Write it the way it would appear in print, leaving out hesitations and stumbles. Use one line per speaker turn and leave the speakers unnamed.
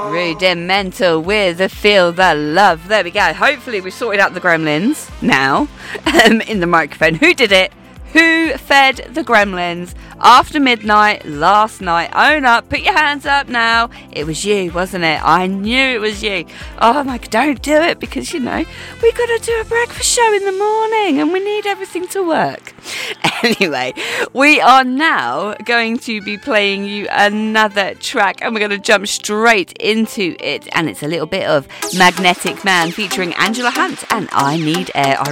Rudimental with a Feel the Love. There we go. Hopefully we've sorted out the gremlins now in the microphone. Who did it? Who fed the gremlins after midnight last night? Own up. Put your hands up now. It was you, wasn't it? I knew it was you. Oh my God, don't do it because, we got to do a breakfast show in the morning and we need everything to work. Anyway, we are now going to be playing you another track and we're going to jump straight into it. And it's a little bit of Magnetic Man featuring Angela Hunt and I Need Air. I